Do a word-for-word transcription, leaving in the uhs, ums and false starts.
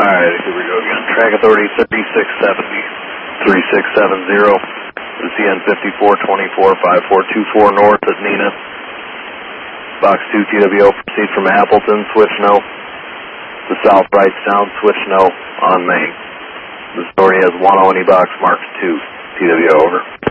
Alright, here we go again. Track authority thirty-six seventy, three six seven zero. The C N fifty-four twenty-four, five four two four north at Nina. Box two T W O, proceed from Appleton, switch no. The south right down, switch no on main. The story has one oh any box marked two. T W O over.